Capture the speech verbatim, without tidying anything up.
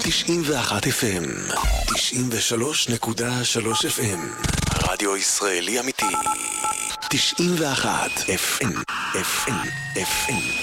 תשעים ואחת אף אם, תשעים ושלוש נקודה שלוש אף אם, רדיו ישראלי אמיתי. תשעים ואחת אף אם, אף אם, אף אם.